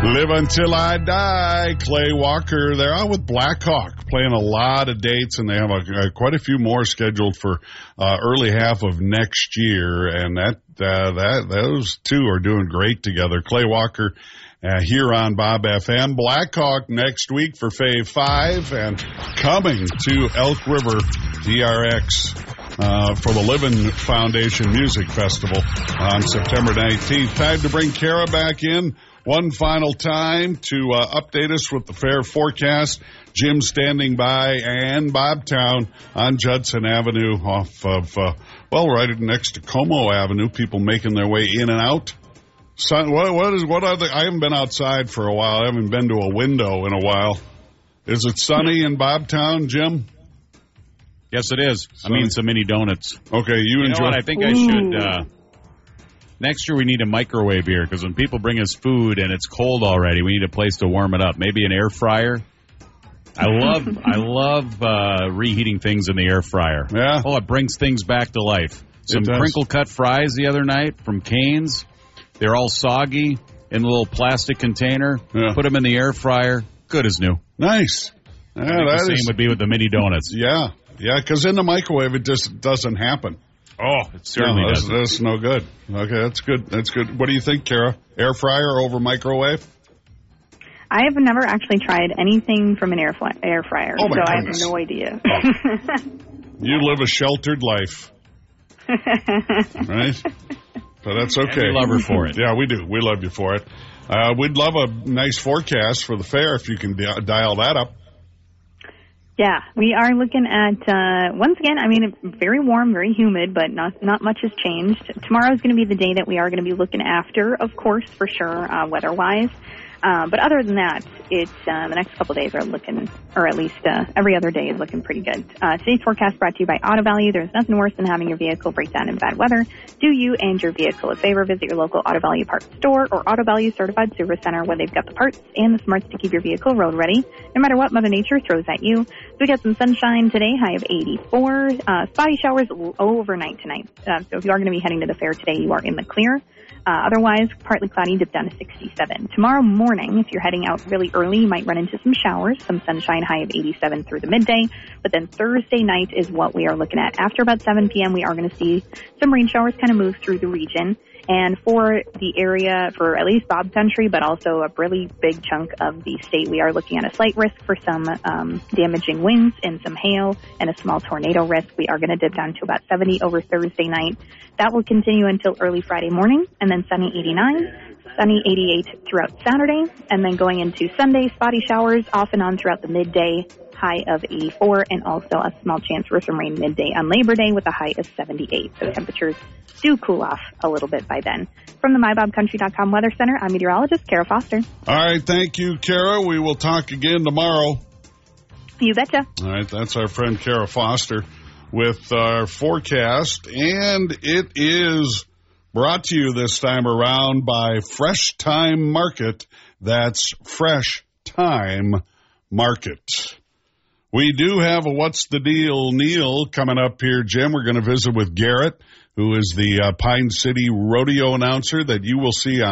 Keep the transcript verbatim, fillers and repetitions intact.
Live Until I Die, Clay Walker. They're out with Blackhawk, playing a lot of dates, and they have a, a, quite a few more scheduled for uh, early half of next year. And that uh, that those two are doing great together. Clay Walker uh, here on Bob F M. Blackhawk next week for Fave five, and coming to Elk River D R X uh, for the Livin' Foundation Music Festival on September nineteenth. Time to bring Kara back in one final time to uh, update us with the fair forecast. Jim standing by, and Bobtown on Judson Avenue off of, uh, well, right next to Como Avenue. People making their way in and out. Sun, what, what is, what are the, I haven't been outside for a while. I haven't been to a window in a while. Is it sunny in Bobtown, Jim? Yes, it is. Sunny. I mean, some mini donuts. Okay, you, you enjoy. know what? I think I should, uh, next year we need a microwave here, because when people bring us food and it's cold already, we need a place to warm it up. Maybe an air fryer. I love I love uh, reheating things in the air fryer. Yeah. Oh, it brings things back to life. Some crinkle cut fries the other night from Cane's. They're all soggy in a little plastic container. Yeah. Put them in the air fryer. Good as new. Nice. Yeah, I think that the same is, would be with the mini donuts. Yeah, yeah, because in the microwave it just doesn't happen. Oh, it certainly no, that's, doesn't. that's no good. Okay, that's good. That's good. What do you think, Kara? Air fryer over microwave? I have never actually tried anything from an air, fly- air fryer, oh my so goodness. I have no idea. Oh. You live a sheltered life. Right? But that's okay. And we love her for it. Yeah, we do. We love you for it. Uh, we'd love a nice forecast for the fair if you can di- dial that up. Yeah, we are looking at, uh, once again, I mean, very warm, very humid, but not not much has changed. Tomorrow is going to be the day that we are going to be looking after, of course, for sure, uh, weather-wise. Uh, but other than that, it's uh, the next couple of days are looking, or at least uh, every other day is looking pretty good. Uh, today's forecast brought to you by Auto Value. There's nothing worse than having your vehicle break down in bad weather. Do you and your vehicle a favor. Visit your local Auto Value parts store or Auto Value certified service center, where they've got the parts and the smarts to keep your vehicle road ready, no matter what Mother Nature throws at you. So we got some sunshine today, high of eighty-four. Uh, spotty showers overnight tonight. Uh, so if you are going to be heading to the fair today, you are in the clear. Uh, otherwise, partly cloudy, dip down to sixty-seven. Tomorrow morning, if you're heading out really early, you might run into some showers, some sunshine, high of eighty-seven through the midday. But then Thursday night is what we are looking at. After about seven p.m., we are going to see some rain showers kind of move through the region. And for the area, for at least Bob Country, but also a really big chunk of the state, we are looking at a slight risk for some um, damaging winds and some hail and a small tornado risk. We are going to dip down to about seventy over Thursday night. That will continue until early Friday morning, and then sunny eighty-nine, sunny eighty-eight throughout Saturday, and then going into Sunday, spotty showers off and on throughout the midday, high of eighty-four, and also a small chance for some rain midday on Labor Day with a high of seventy-eight. So temperatures do cool off a little bit by then. From the my bob country dot com Weather Center, I'm meteorologist Kara Foster. All right, thank you, Kara. We will talk again tomorrow. You betcha. All right, that's our friend Kara Foster with our forecast, and it is brought to you this time around by Fresh Time Market. That's Fresh Time Market. We do have a What's the Deal, Neil, coming up here, Jim. We're going to visit with Garrett, who is the uh, Pine City Rodeo announcer that you will see on